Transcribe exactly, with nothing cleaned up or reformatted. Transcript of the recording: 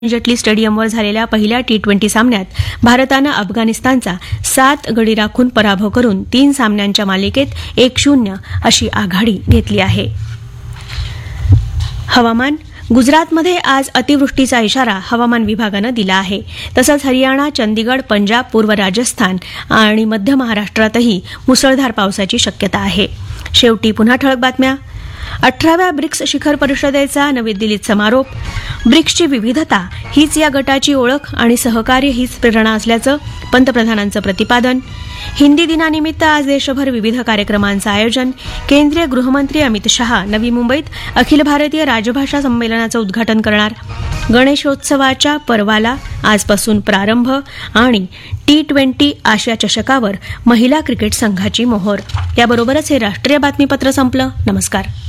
जेटली स्टेडियमवर झालेल्या पहिल्या टी ट्वेंटी सामन्यात भारतानं अफगाणिस्तानचा सात गडी राखून पराभव करून तीन सामन्यांच्या मालिकेत एक शून्य अशी आघाडी घेतली आहे. हवामान. गुजरातमध्ये आज अतिवृष्टीचा इशारा हवामान विभागानं दिला आहे. तसंच हरियाणा, चंदीगड, पंजाब, पूर्व राजस्थान आणि मध्य महाराष्ट्रातही मुसळधार पावसाची शक्यता आहे. शेवटी पुन्हा ठळक बातम्या. अठराव्या ब्रिक्स शिखर परिषदेचा नवी दिल्लीत समारोप. ब्रिक्सची विविधता हीच या गटाची ओळख आणि सहकार्य हीच प्रेरणा असल्याचं पंतप्रधानांचं प्रतिपादन. हिंदी दिनानिमित्त आज देशभर विविध कार्यक्रमांचं आयोजन. केंद्रीय गृहमंत्री अमित शहा नवी मुंबईत अखिल भारतीय राजभाषा संमेलनाचं उद्घाटन करणार. गणेशोत्सवाच्या पर्वाला आजपासून प्रारंभ आणि टी ट्वेंटी आशिया चषकावर महिला क्रिकेट संघाची मोहोर. याबरोबरच हे राष्ट्रीय बातमीपत्र संपलं. नमस्कार.